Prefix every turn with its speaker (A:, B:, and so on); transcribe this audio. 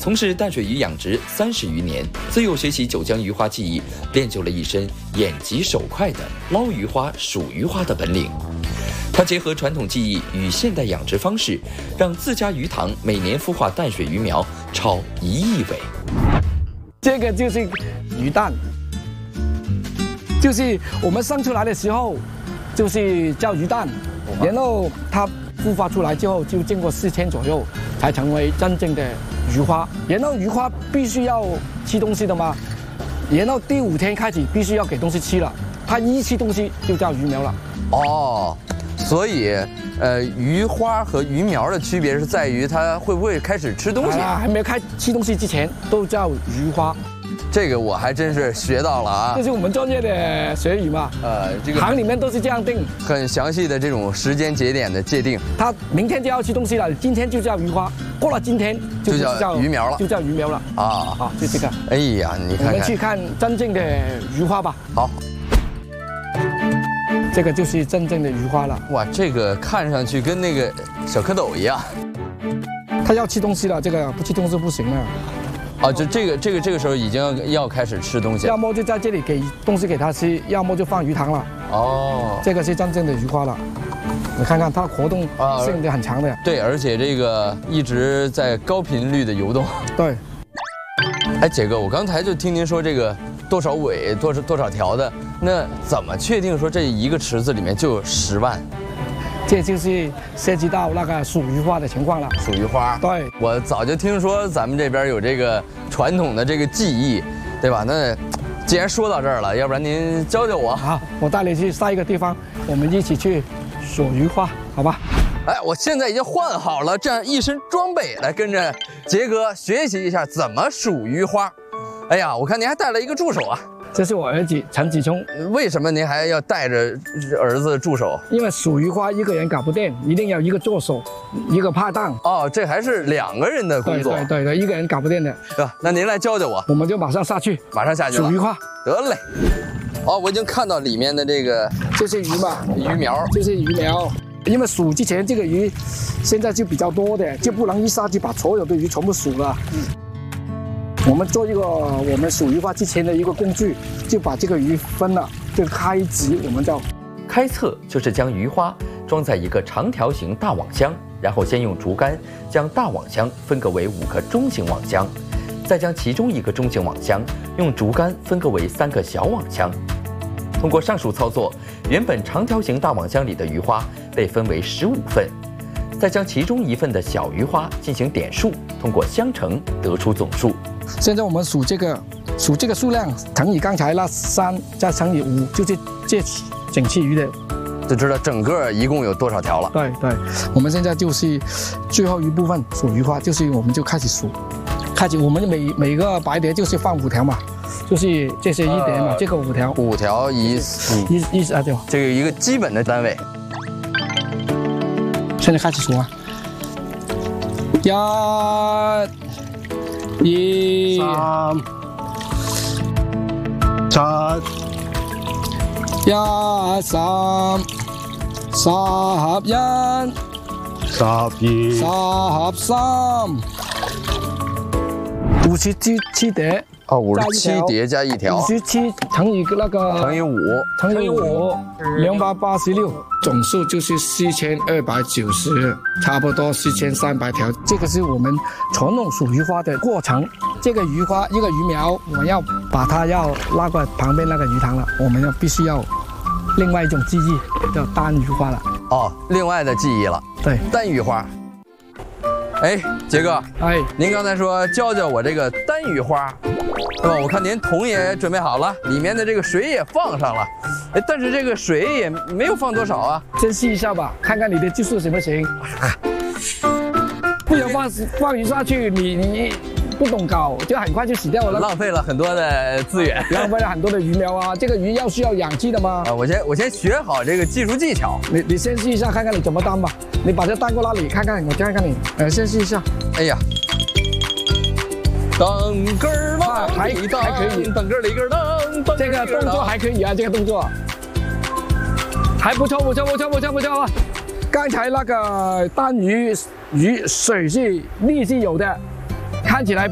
A: 从事淡水鱼养殖30余年，自幼学习九江鱼花技艺，练就了一身眼疾手快的捞鱼花、数鱼花的本领。他结合传统技艺与现代养殖方式，让自家鱼塘每年孵化淡水鱼苗超1亿尾。
B: 这个就是鱼蛋，就是我们生出来的时候，就是叫鱼蛋，然后它孵化出来之后，就经过4天左右，才成为真正的鱼花。然后鱼花必须要吃东西的嘛，然后第5天开始必须要给东西吃了，它一吃东西就叫鱼苗了。
C: 哦，所以鱼花和鱼苗的区别是在于它会不会开始吃东西？
B: 还没开吃东西之前都叫鱼花。
C: 这个我还真是学到了啊！
B: 这是我们专业的学语嘛？
C: 这个
B: 行里面都是这样定，
C: 很详细的这种时间节点的界定。
B: 它明天就要吃东西了，今天就叫鱼花，过了今天就叫
C: 鱼苗了，
B: 就叫鱼苗了啊！好，就这个。
C: 哎呀，你看看，
B: 我们去看真正的鱼花吧。
C: 好，
B: 这个就是真正的鱼花了。
C: 哇，这个看上去跟那个小蝌蚪一样。
B: 它要吃东西了，这个不吃东西不行了。
C: 哦，就这个时候已经要开始吃东西，
B: 要么就在这里给东西给它吃，要么就放鱼塘了。
C: 哦，
B: 这个是真正的鱼花了，你看看它活动性很强的。
C: 对，而且这个一直在高频率的游动。
B: 对。
C: 哎，杰哥，我刚才就听您说这个多少尾多少条的，那怎么确定说这一个池子里面就有10万？
B: 这就是涉及到那个数鱼花的情况了。
C: 数鱼花，
B: 对，
C: 我早就听说咱们这边有这个传统的这个技艺，对吧？那既然说到这儿了，要不然您教教我？
B: 好，我带你去下一个地方，我们一起去数鱼花，好吧？
C: 哎，我现在已经换好了这样一身装备，来跟着杰哥学习一下怎么数鱼花。哎呀，我看您还带了一个助手啊。
B: 这是我儿子陈子聪。
C: 为什么您还要带着儿子助手？
B: 因为数鱼花一个人搞不定，一定要一个助手，一个拍档。
C: 哦，这还是2个人的工作。
B: 对，一个人搞不定的。
C: 对吧？那您来教教我。
B: 我们就马上下去。
C: 马上下去了。
B: 数鱼花。
C: 得嘞。哦，我已经看到里面的这个，
B: 这是鱼嘛？
C: 鱼苗。
B: 这是鱼苗。因为数之前这个鱼现在就比较多的，就不能一下就把所有的鱼全部数了。我们做一个我们数鱼花之前的一个工具，就把这个鱼分了，这个开集我们叫
A: 开测，就是将鱼花装在一个长条形大网箱，然后先用竹竿将大网箱分割为5个中型网箱，再将其中1个中型网箱用竹竿分割为3个小网箱。通过上述操作，原本长条形大网箱里的鱼花被分为15份，再将其中1份的小鱼花进行点数，通过相乘得出总数。
B: 现在我们数这个数量乘以刚才那3，再乘以5，就是这整期鱼的，
C: 就知道整个一共有多少条了。
B: 对，我们现在就是最后一部分数鱼花，就是我们就开始数，我们每个白碟就是放5条嘛，就是这些1碟嘛，这个5条
C: ，5条一
B: 啊，对吧？
C: 这个一个基本的单位。
B: 现在开始数啊，1、2、3、4、13、11、12、13、57碟。
C: 哦，57碟加1条
B: ，57乘以那个
C: 乘以5，
B: 286，总数就是4290，差不多4300条。这个是我们传统数鱼花的过程。这个鱼花一个鱼苗，我们要把它要拉过旁边那个鱼塘了，我们必须要另外一种技艺叫单鱼花了。
C: 哦，另外的技艺了。
B: 对，
C: 单鱼花。哎，杰哥，
B: 哎，
C: 您刚才说教教我这个单鱼花，对吧？我看您桶也准备好了，里面的这个水也放上了，哎，但是这个水也没有放多少啊。
B: 先试一下吧，看看你的技术行不行。不然放鱼下去，你不懂搞，就很快就死掉了，
C: 浪费了很多的资源，
B: 浪费了很多的鱼苗啊。这个鱼需要氧气的吗？
C: 啊，我先学好这个技术技巧。
B: 你先试一下，看看你怎么当吧。你把这当过那里看看，我看看你，先试一下。
C: 哎呀，当根儿啷，
B: 还可以，
C: 当根儿里根儿当，
B: 这个动作还可以啊，这个动作还不错啊。刚才那个单鱼水是力是有的，看起来